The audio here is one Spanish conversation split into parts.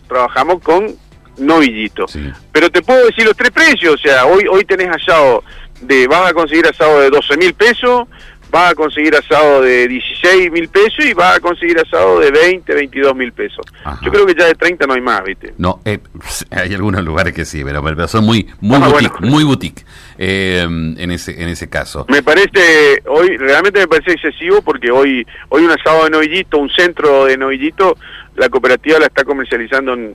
trabajamos con novillito. Sí. Pero te puedo decir los tres precios, o sea, hoy tenés asado vas a conseguir asado de 12.000 pesos, vas a conseguir asado de 16.000 pesos y vas a conseguir asado de 22.000 pesos. Ajá. Yo creo que ya de 30 no hay más, ¿viste? No, hay algunos lugares que sí, pero son muy boutique, bueno. muy boutique en ese caso. Me parece, realmente me parece excesivo porque hoy un asado de novillito, un centro de novillito, la cooperativa la está comercializando en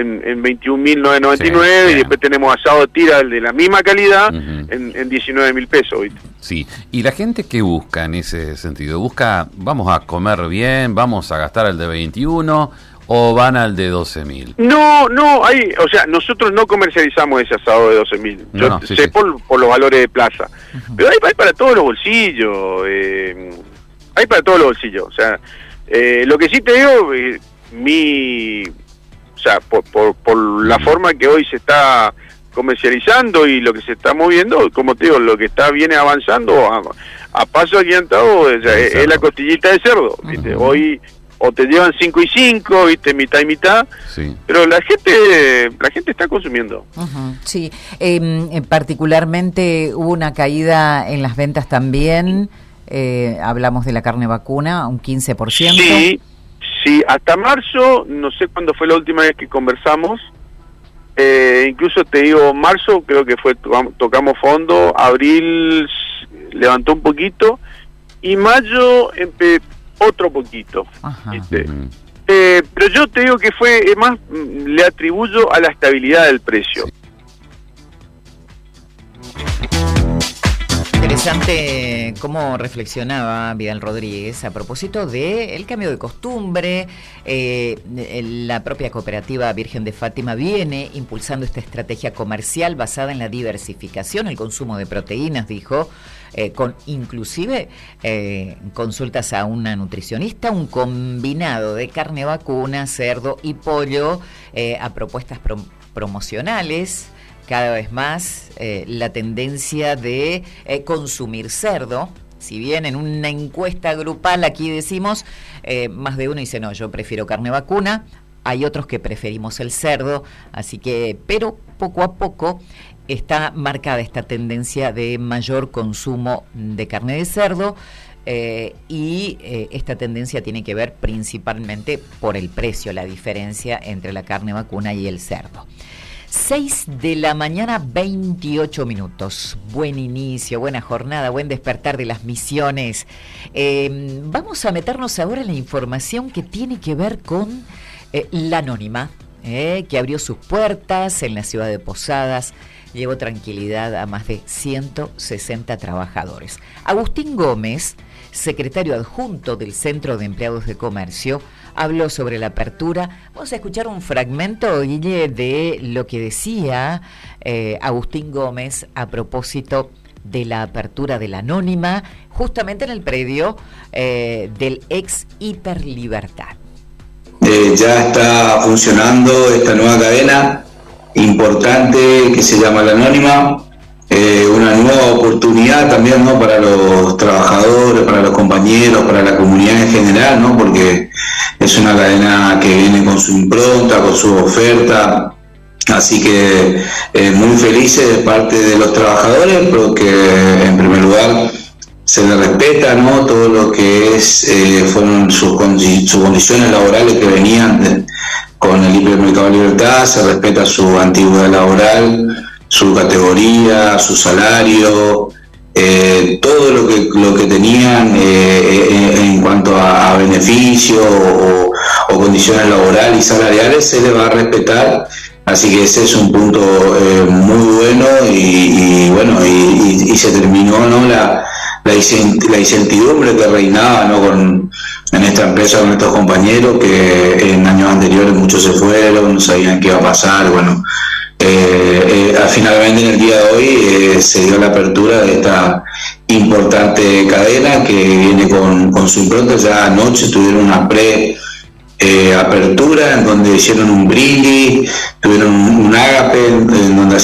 21.999 Sí, y después tenemos asado de tira de la misma calidad Uh-huh. en 19.000 pesos, ¿viste? Sí, y la gente que busca en ese sentido, vamos a comer bien, vamos a gastar el de 21 o van al de 12.000. No, o sea, nosotros no comercializamos ese asado de 12.000. Yo No, sí, sé sí. por los valores de plaza. Pero hay para todos los bolsillos. Hay para todos los bolsillos. O sea, lo que sí te digo, o sea, por la forma que hoy se está comercializando y lo que se está moviendo, como te digo, lo que viene avanzando a paso agigantado, o sea, es la costillita de cerdo, ¿viste? Uh-huh. Hoy o te llevan 5 y 5, ¿viste? Mitad y mitad, Sí. pero la gente está consumiendo. Uh-huh, sí, particularmente hubo una caída en las ventas también, hablamos de la carne vacuna, un 15%. Sí, hasta marzo, no sé cuándo fue la última vez que conversamos, incluso te digo, marzo creo que tocamos fondo, abril levantó un poquito, y mayo otro poquito. Ajá. ¿Viste? Uh-huh. Pero yo te digo que le atribuyo a la estabilidad del precio. Sí. Interesante cómo reflexionaba Vidal Rodríguez a propósito del cambio de costumbre. La propia cooperativa Virgen de Fátima viene impulsando esta estrategia comercial basada en la diversificación, el consumo de proteínas, dijo, con inclusive consultas a una nutricionista, un combinado de carne vacuna, cerdo y pollo, a propuestas promocionales. Cada vez más la tendencia de consumir cerdo. Si bien en una encuesta grupal aquí decimos, más de uno dice, no, yo prefiero carne vacuna, hay otros que preferimos el cerdo, así que, pero poco a poco está marcada esta tendencia de mayor consumo de carne de cerdo, y esta tendencia tiene que ver principalmente por el precio, la diferencia entre la carne vacuna y el cerdo. 6 de la mañana, 28 minutos. Buen inicio, buena jornada, buen despertar de las misiones. Vamos a meternos ahora en la información que tiene que ver con la Anónima, que abrió sus puertas en la ciudad de Posadas, llevó tranquilidad a más de 160 trabajadores. Agustín Gómez, secretario adjunto del Centro de Empleados de Comercio, habló sobre la apertura. Vamos a escuchar un fragmento, Guille, de lo que decía Agustín Gómez a propósito de la apertura de la Anónima, justamente en el predio del ex Hiperlibertad. Ya está funcionando esta nueva cadena importante que se llama La Anónima, una nueva oportunidad también, ¿no?, para los trabajadores, para los compañeros, para la comunidad en general, ¿no?, porque es una cadena que viene con su impronta, con su oferta, así que muy felices de parte de los trabajadores, porque en primer lugar se les respeta, ¿no?, todo lo que fueron sus condiciones laborales que venían con el Hipermercado Libertad, se respeta su antigüedad laboral, su categoría, su salario, todo lo que tenían en cuanto a beneficios o condiciones laborales y salariales se les va a respetar, así que ese es un punto muy bueno y se terminó, ¿no?, la incertidumbre que reinaba, ¿no?, en esta empresa con estos compañeros que en años anteriores muchos se fueron, no sabían qué iba a pasar. Bueno, finalmente en el día de hoy se dio la apertura de esta importante cadena que viene con su impronta. Ya anoche tuvieron una apertura en donde hicieron un brindis, tuvieron un ágape en donde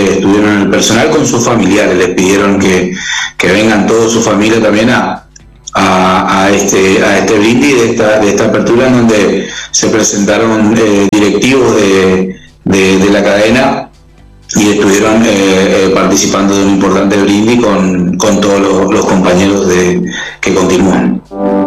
estuvieron el personal con sus familiares, les pidieron que vengan toda su familia también a a este brindis de esta apertura, en donde se presentaron directivos de la cadena y estuvieron participando de un importante brindis con todos los compañeros que continúan.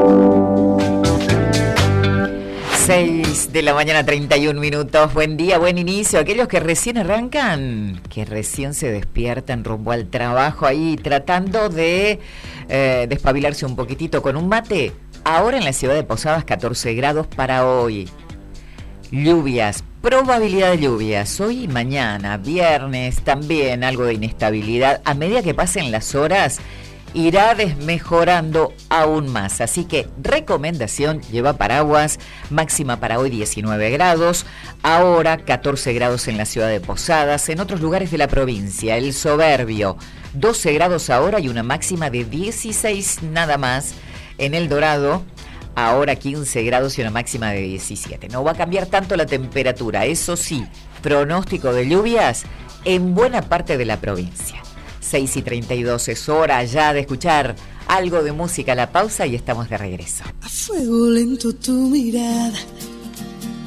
6 de la mañana, 31 minutos. Buen día, buen inicio. Aquellos que recién arrancan, que recién se despiertan rumbo al trabajo, ahí tratando de despabilarse un poquitito con un mate. Ahora en la ciudad de Posadas, 14 grados para hoy. Lluvias, probabilidad de lluvias. Hoy y mañana, viernes, también algo de inestabilidad. A medida que pasen las horas, irá desmejorando aún más. Así que recomendación, lleva paraguas. Máxima para hoy 19 grados. Ahora 14 grados en la ciudad de Posadas. En otros lugares de la provincia, El Soberbio, 12 grados ahora y una máxima de 16 nada más. En El Dorado, ahora 15 grados y una máxima de 17. No va a cambiar tanto la temperatura. Eso sí, pronóstico de lluvias en buena parte de la provincia. 6:32, es hora ya de escuchar algo de música a la pausa y estamos de regreso. A fuego lento tu mirada,